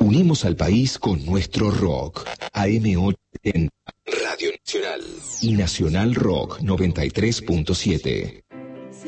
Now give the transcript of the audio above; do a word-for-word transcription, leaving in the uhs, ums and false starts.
Unimos al país con nuestro rock. A M ochenta, Radio Nacional. Y Nacional Rock noventa y tres punto siete.